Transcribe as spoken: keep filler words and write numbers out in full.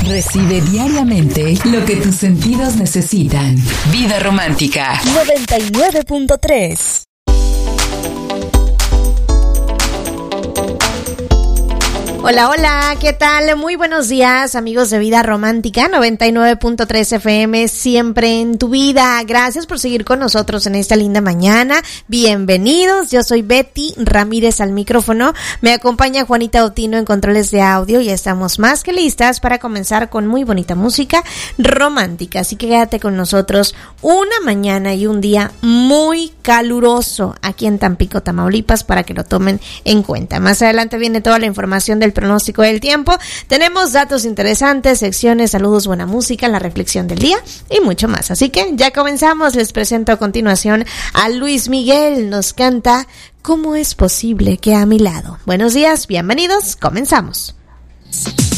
Recibe diariamente lo que tus sentidos necesitan. Vida Romántica noventa y nueve punto tres. Hola, hola, ¿qué tal? Muy buenos días, amigos de Vida Romántica, noventa y nueve punto tres F M, siempre en tu vida. Gracias por seguir con nosotros en esta linda mañana. Bienvenidos, yo soy Betty Ramírez al micrófono. Me acompaña Juanita Otino en controles de audio y estamos más que listas para comenzar con muy bonita música romántica. Así que quédate con nosotros una mañana y un día muy caluroso aquí en Tampico, Tamaulipas, para que lo tomen en cuenta. Más adelante viene toda la información del pronóstico del tiempo. Tenemos datos interesantes, secciones, saludos, buena música, la reflexión del día y mucho más. Así que ya comenzamos. Les presento a continuación a Luis Miguel. Nos canta ¿Cómo es posible que a mi lado? Buenos días, bienvenidos, comenzamos.